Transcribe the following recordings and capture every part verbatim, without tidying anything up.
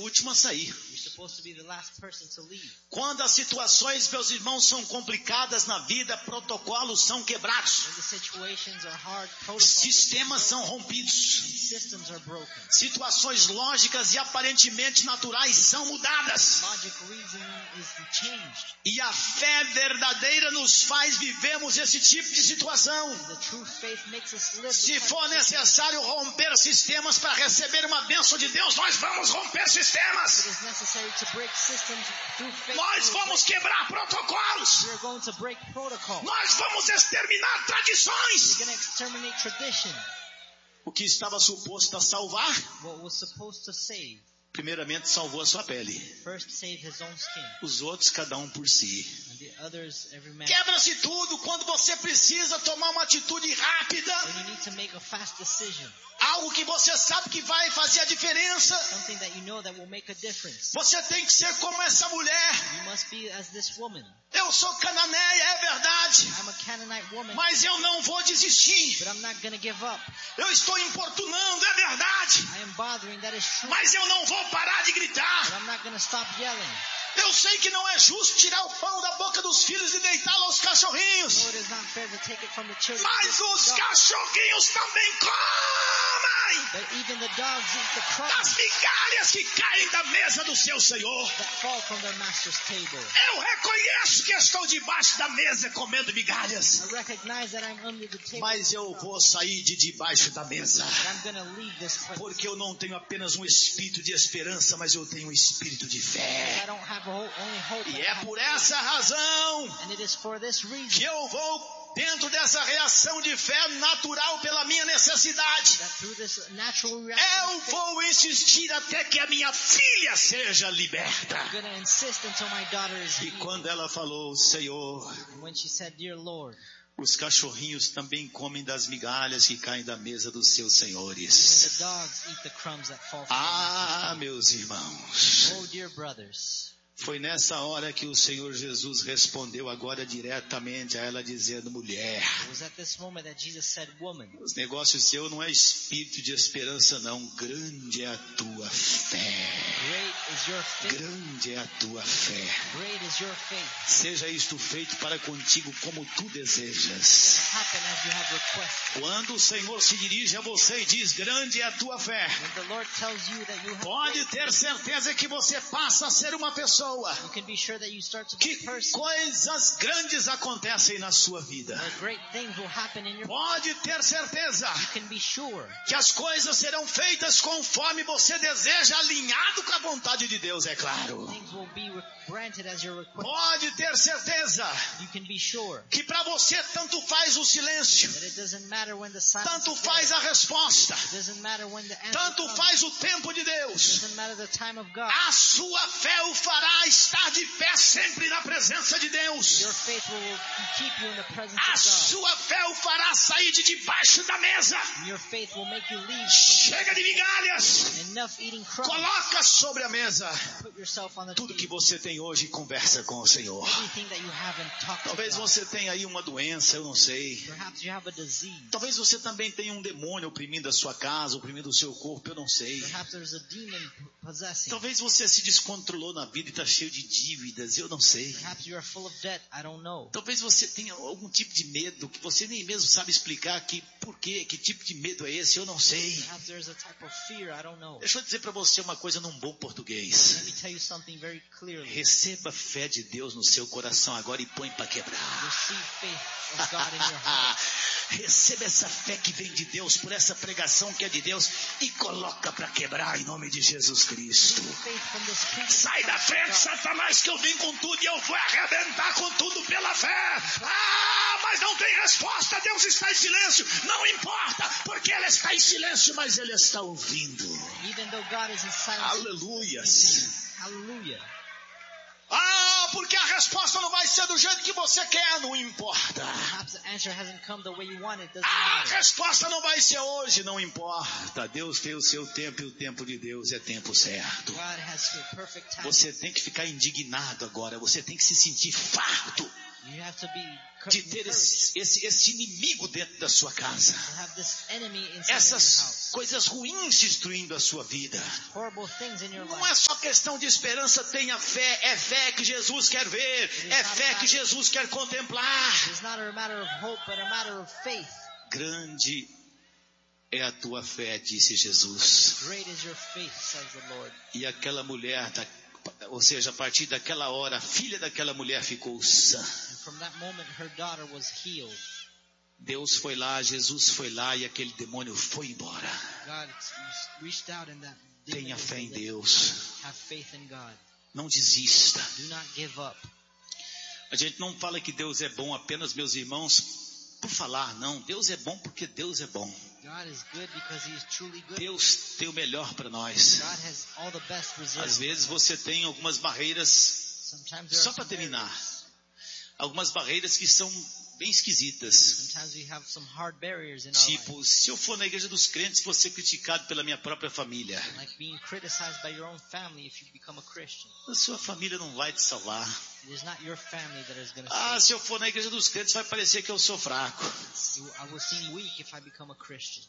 último a sair. You're supposed to be the last person to leave. Quando as situações, meus irmãos, são complicadas na vida, protocolos são quebrados. When the situations are hard, protocols Sistemas are são broken, rompidos. and systems are broken. Situações lógicas e aparentemente naturais são mudadas. Logic reasoning is changed. E a fé verdadeira nos faz vivermos esse tipo de situação. The true faith makes us live. Se the type for of necessário romper sistemas para receber uma bênção de Deus, nós vamos romper sistemas. It is necessary to break systems through faith. Nós vamos quebrar protocolos. We're going to break protocol. Nós vamos exterminar tradições. We're going to exterminate tradition. O que estava suposto a salvar, What was supposed to save, primeiramente salvou a sua pele. first saved his own skin. Os outros, cada um por si. And the others, every man. Quebra-se tudo quando você precisa tomar uma atitude rápida. When you need to make a fast decision, Algo que você sabe que vai fazer a diferença. something that you know that will make a difference. Você tem que ser como essa mulher. You must be as this woman. Eu sou cananeia, é verdade. I'm a Canaanite woman, Mas eu não vou desistir. but I'm not going to give up. Eu estou importunando, é verdade. I am bothering, that is true. Mas eu não vou parar de But gritar. I'm not going to stop yelling. Eu sei que não é justo tirar o pão da boca dos filhos e deitá-lo aos cachorrinhos. No, it is not fair to take it from the children. Mas os Dogs- cachorrinhos também comem But even the dogs eat the das crumbs migalhas que caem da mesa do seu Senhor. that fall from their master's table. Eu reconheço que estou debaixo da mesa comendo migalhas. I recognize that I'm under the table. Mas eu vou sair de debaixo da mesa. But I'm going to leave this place. Porque eu não tenho apenas um espírito de esperança, mas eu tenho um espírito de I fé. don't have a whole, only hope. E I é have por faith. essa razão And it is for this reason que eu vou dentro dessa reação de fé natural pela minha necessidade. that through this natural reaction, Eu of faith, vou insistir até que a minha filha seja liberta. I'm going to insist until my daughter is E healed. quando ela falou, Senhor, And when she said, Dear Lord, os cachorrinhos também comem das migalhas que caem da mesa dos seus even senhores. the dogs eat the crumbs that fall from Ah, meus the irmãos. Oh, dear brothers. Foi nessa hora que o Senhor Jesus respondeu agora diretamente a ela dizendo, mulher, It was at this moment that Jesus said, Woman, os negócios seus não é espírito de esperança não, grande é a tua fé. great is your faith. Grande é a tua fé. Great is your faith. Seja isto feito para contigo como tu desejas. Happen as you have requested. Quando o Senhor se dirige a você e diz, grande é a tua fé, When the Lord tells you that you have pode great ter certeza que você passa a ser uma pessoa you can be sure that you start to be que a person coisas grandes acontecem na sua vida. where great things will happen in your Pode ter certeza You can be sure que as coisas serão feitas conforme você deseja, alinhado com a vontade de Deus, é claro. things will be re- granted as your request. Pode ter certeza You can be sure que para você tanto faz o silêncio, that it doesn't matter when the silence tanto is faz there. a resposta, It doesn't matter when the answer tanto comes. faz o tempo de It Deus. doesn't matter the time of God. A sua fé o fará estar de pé sempre na presença de Deus. Your faith will keep you in the presence A of God. sua fé o fará sair de debaixo da mesa. And your faith will make you leave Chega de migalhas. from enough eating crumbs. Coloca sobre a mesa Put yourself on the tudo que table. você tem hoje e conversa com o Senhor. Everything that you haven't talked to Talvez God. você tenha aí uma doença, eu não sei. Perhaps you have a disease. Talvez você também tenha um demônio oprimindo a sua casa, oprimindo o seu corpo, eu não sei. Perhaps there's a demon possessing. Talvez você se descontrolou na vida e está cheio de dívidas, eu não sei. Perhaps you are full of debt. I don't know. Talvez você tenha algum tipo de medo que você nem mesmo sabe explicar que por quê, que tipo de medo é esse, eu não sei. Perhaps there's a type of fear. I don't know. Deixa eu dizer para você uma coisa num bom Let português. me tell you something very clearly. Receba fé de Deus no seu coração agora e põe para quebrar. Receive faith of God in your heart. Receba essa fé que vem de Deus por essa pregação que é de Deus e coloca para quebrar em nome de Jesus Cristo. Receive faith from this preaching Sai da frente, Satanás, que eu vim com tudo e eu vou arrebentar com tudo pela fé. Ah, mas não tem resposta, Deus está em silêncio. Não importa, porque Ele está em silêncio, mas Ele está ouvindo. Even though God is in silence. Aleluias. Hallelujah. Ah, porque a resposta não vai ser do jeito que você quer, não importa. Perhaps the answer hasn't come the way you want it. Doesn't A matter. resposta não vai ser hoje, não importa. Deus tem o seu tempo e o tempo de Deus é tempo certo. God has your perfect time. Você tem que ficar indignado agora, você tem que se sentir farto. You have to be de ter esse, esse, esse inimigo dentro da sua casa. to have this enemy inside of your Essas house. coisas ruins destruindo a sua vida. Horrible things in your Não life. é só questão de esperança, tenha fé. É fé que Jesus quer ver. É fé que Jesus quer contemplar. It's not a matter of hope, but a matter of faith. Grande é a tua fé, disse Jesus. Great is your faith, says the Lord. E aquela mulher, ou seja, a partir daquela hora, a filha daquela mulher ficou sã. And from that moment, her daughter was healed. Deus foi lá, Jesus foi lá e aquele demônio foi embora. God reached out and that Tenha demon fé em was Deus. Have faith in God. Não desista. Do not give up. A gente não fala que Deus é bom apenas, meus irmãos, por falar, não. Deus é bom porque Deus é bom. God is good because he is truly good. Deus tem o melhor para nós. God has all the best reserved. Às vezes você tem algumas barreiras, Sometimes there só are para some terminar, barriers. algumas barreiras que são bem esquisitas. Sometimes we have some hard barriers in our life. Tipo, se eu for na igreja dos crentes, vou ser criticado pela minha própria família. Like being criticized by your own family if you become a Christian. A sua família não vai te salvar. It is not your family that is going to Ah, save se eu for na igreja dos crentes, vai parecer que eu sou fraco. you. I will seem weak if I become a Christian.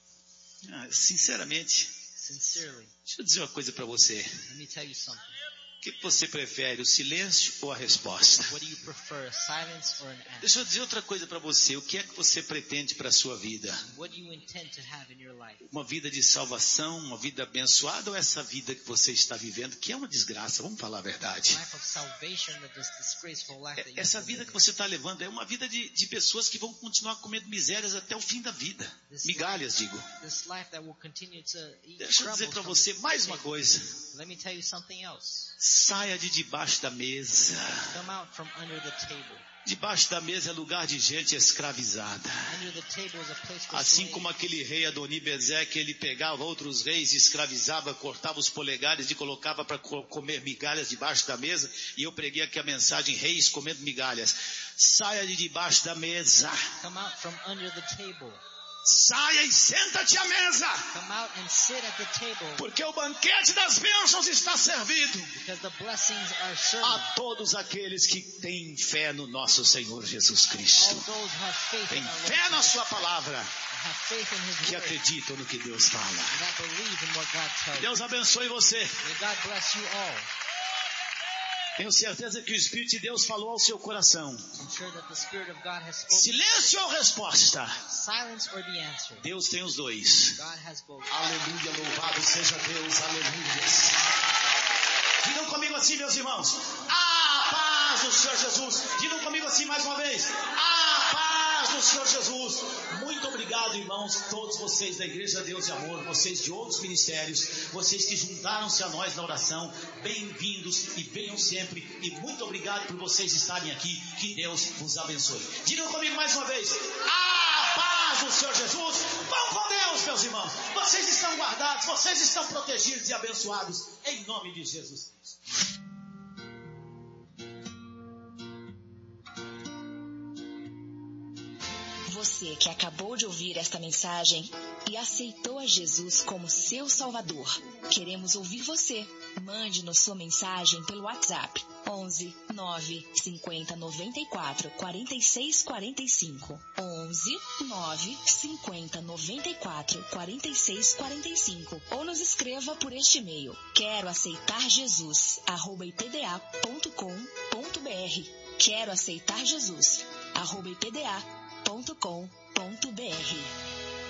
Ah, sinceramente, Sincerely, deixa eu dizer uma coisa para você. let me tell you something. O que você prefere, o silêncio ou a resposta? What do you prefer, a silence or an answer? Deixa eu dizer outra coisa para você. O que é que você pretende para a sua vida? What do you intend to have in your life? Uma vida de salvação, uma vida abençoada ou essa vida que você está vivendo, que é uma desgraça, vamos falar a verdade. Life of salvation or this disgraceful life that you Essa have vida lived? que você está levando é uma vida de, de pessoas que vão continuar comendo misérias até o fim da vida. Migalhas, digo. This life that will continue to eat Deixa eu dizer crumbles para from você the mais uma table. coisa. Let me tell you something else. Saia de debaixo da mesa. Come out from under the table. Debaixo da mesa é lugar de gente escravizada. Under the table is a place for Assim slaves. como aquele rei Adoni-Bezeque, ele pegava outros reis, escravizava, cortava os polegares e colocava para comer migalhas debaixo da mesa. E eu preguei aqui a mensagem, reis comendo migalhas. Saia de debaixo da mesa. Come out from under the table. Saia e senta-te à mesa. Come out and sit at the table Porque o banquete das bênçãos está servido because the blessings are served. a todos aqueles que têm fé no nosso Senhor Jesus All Cristo. those who have faith Tem in our Lord fé na Jesus, sua palavra, have faith in His que word, acreditam no que Deus fala. and that believe in what God tells you. Deus abençoe você. May God bless you all. Tenho certeza que o Espírito de Deus falou ao seu coração. I'm sure that the Spirit of God has spoken. Silêncio ou resposta? Silence or the answer. Deus tem os dois. God has both. Aleluia, louvado seja Deus, aleluia. Digam comigo assim, meus irmãos. A paz do Senhor Jesus. Digam comigo assim mais uma vez. A paz do Senhor Jesus. Muito obrigado, irmãos, todos vocês da Igreja Deus e Amor, vocês de outros ministérios, vocês que juntaram-se a nós na oração. Bem-vindos e venham sempre. E muito obrigado por vocês estarem aqui. Que Deus vos abençoe. Digam comigo mais uma vez. A paz do Senhor Jesus. Vão com Deus, meus irmãos. Vocês estão guardados, vocês estão protegidos e abençoados. Em nome de Jesus Cristo. Você que acabou de ouvir esta mensagem e aceitou a Jesus como seu Salvador, queremos ouvir você. Mande-nos sua mensagem pelo WhatsApp onze, nove, cinquenta, noventa e quatro, quarenta e seis, quarenta e cinco. onze, nove, cinquenta, noventa e quatro, quarenta e seis, quarenta e cinco. Ou nos escreva por este e-mail. Quero aceitar Jesus, arroba ipda ponto com ponto br. Quero aceitar Jesus, arroba ipda ponto com ponto br.